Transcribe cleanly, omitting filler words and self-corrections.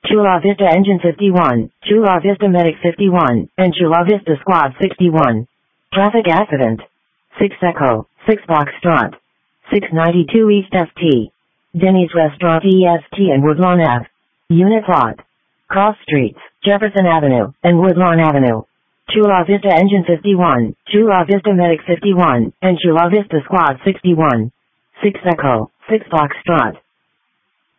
Chula Vista Engine 51, Chula Vista Medic 51, and Chula Vista Squad 61. Traffic accident. 6 Echo, 6 Foxtrot. 692 East FT. Denny's Restaurant EST and Woodlawn Ave. Unit plot. Cross streets, Jefferson Avenue, and Woodlawn Avenue. Chula Vista Engine 51, Chula Vista Medic 51, and Chula Vista Squad 61. 6 Echo, 6 Foxtrot.